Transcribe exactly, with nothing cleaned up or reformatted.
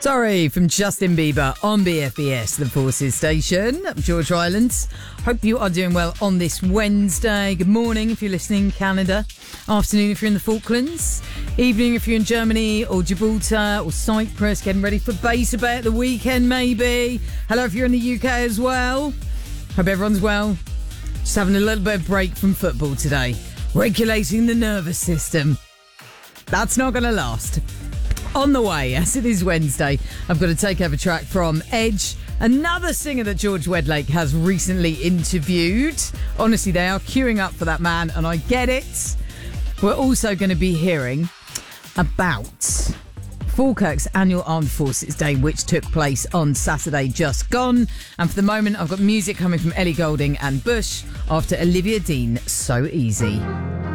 Sorry, from Justin Bieber on B F B S, the Forces Station. George Islands. Hope you are doing well on this Wednesday. Good morning if you're listening in Canada. Afternoon if you're in the Falklands. Evening if you're in Germany or Gibraltar or Cyprus. Getting ready for Base Bay at the weekend, maybe. Hello if you're in the U K as well. Hope everyone's well. Just having a little bit of break from football today. Regulating the nervous system. That's not going to last. On the way, as it is Wednesday, I've got to take over track from Edge, another singer that George Wedlake has recently interviewed. Honestly, they are queuing up for that man, and I get it. We're also going to be hearing about Falkirk's annual Armed Forces Day, which took place on Saturday just gone. And for the moment, I've got music coming from Ellie Goulding and Bush after Olivia Dean, So Easy.